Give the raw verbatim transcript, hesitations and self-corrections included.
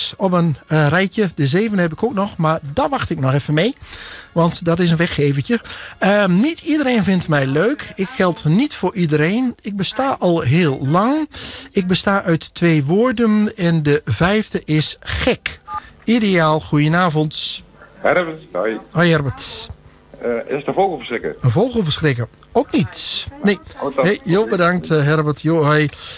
zes op een uh, rijtje. De zeven heb ik ook nog, maar daar wacht ik nog even mee. Want dat is een weggevertje. Uh, niet iedereen vindt mij leuk. Ik geld niet voor iedereen. Ik besta al heel lang. Ik besta uit twee woorden. En de vijfde is gek. Ideaal, goedenavond. Herbert, hoi. Hoi Herbert. Uh, is het een vogelverschrikker? Een vogelverschrikker? Ook niet. Nee. Hey, joh, bedankt uh, Herbert. Joh, hoi.